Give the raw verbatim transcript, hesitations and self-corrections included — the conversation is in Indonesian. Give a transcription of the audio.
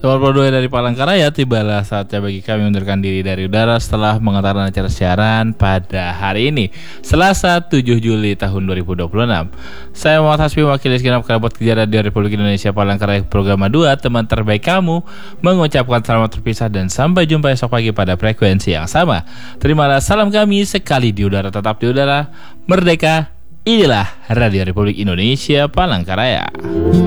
Sobat Pro dua dari Palangkaraya, tibalah saatnya bagi kami mengundurkan diri dari udara setelah mengatakan acara siaran pada hari ini, Selasa tujuh Juli tahun dua ribu dua puluh enam. Saya Muhammad Hasbi, wakil segenap kerabat kerja Radio Republik Indonesia Palangkaraya Program dua, teman terbaik kamu, mengucapkan selamat terpisah dan sampai jumpa esok pagi pada frekuensi yang sama. Terimalah salam kami sekali di udara, tetap di udara, merdeka. Inilah Radio Republik Indonesia Palangkaraya.